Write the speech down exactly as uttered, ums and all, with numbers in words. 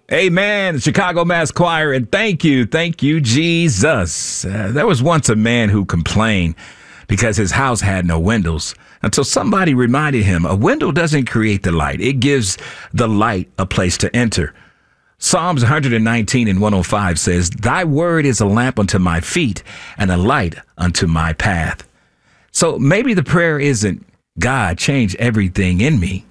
Amen. Chicago Mass Choir, and thank you, thank you, Jesus. Uh, there was once a man who complained because his house had no windows until somebody reminded him a window doesn't create the light. It gives the light a place to enter. Psalms one nineteen and one oh five says, "Thy word is a lamp unto my feet and a light unto my path." So maybe the prayer isn't, "God, change everything in me."